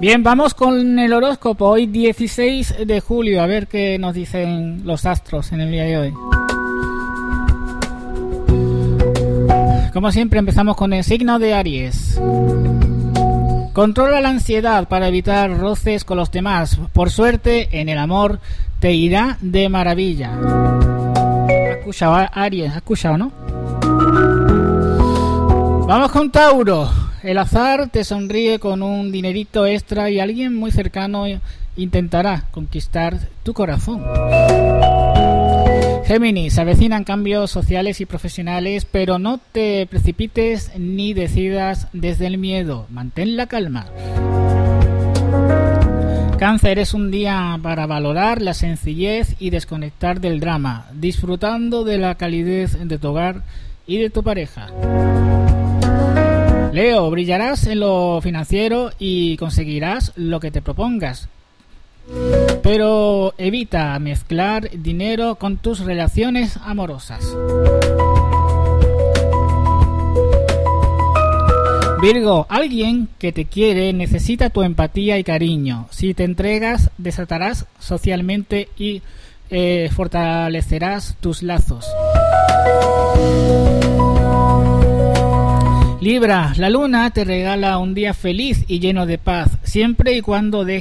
Bien, vamos con el horóscopo. Hoy 16 de julio, a ver qué nos dicen los astros en el día de hoy. Como siempre, empezamos con el signo de Aries. Controla la ansiedad para evitar roces con los demás. Por suerte, en el amor te irá de maravilla. ¿Has escuchado, Aries? ¿Has escuchado, no? Vamos con Tauro. El azar te sonríe con un dinerito extra y alguien muy cercano intentará conquistar tu corazón. Géminis, se avecinan cambios sociales y profesionales, pero no te precipites ni decidas desde el miedo. Mantén la calma. Cáncer, es un día para valorar la sencillez y desconectar del drama, disfrutando de la calidez de tu hogar y de tu pareja. Leo, brillarás en lo financiero y conseguirás lo que te propongas, pero evita mezclar dinero con tus relaciones amorosas. Virgo, alguien que te quiere necesita tu empatía y cariño. Si te entregas, desatarás socialmente y fortalecerás tus lazos. Libra, la luna te regala un día feliz y lleno de paz, siempre y cuando